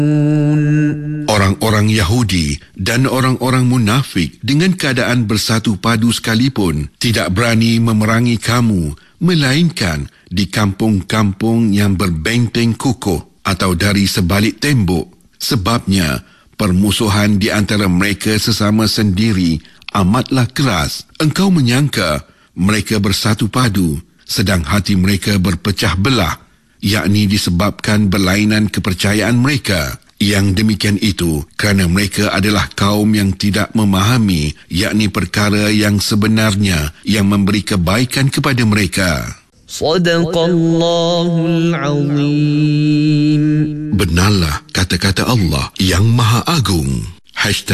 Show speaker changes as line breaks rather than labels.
Orang-orang Yahudi dan orang-orang munafik dengan keadaan bersatu padu sekalipun tidak berani memerangi kamu, melainkan di kampung-kampung yang berbenteng kukuh atau dari sebalik tembok. Sebabnya, permusuhan di antara mereka sesama sendiri amatlah keras. Engkau menyangka mereka bersatu padu, sedang hati mereka berpecah belah, yakni disebabkan berlainan kepercayaan mereka. Yang demikian itu kerana mereka adalah kaum yang tidak memahami, yakni perkara yang sebenarnya yang memberi kebaikan kepada mereka.
Sadaqallahul Azim.
Benarlah kata-kata Allah yang Maha Agung.